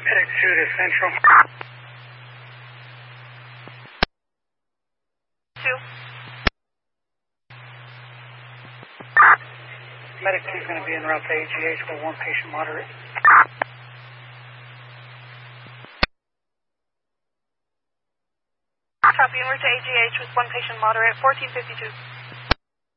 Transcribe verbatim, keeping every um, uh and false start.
Medic two to Central. Two. Medic two is going to be en route to A G H with one patient moderate. Copy, en route to A G H with one patient moderate, fourteen fifty-two.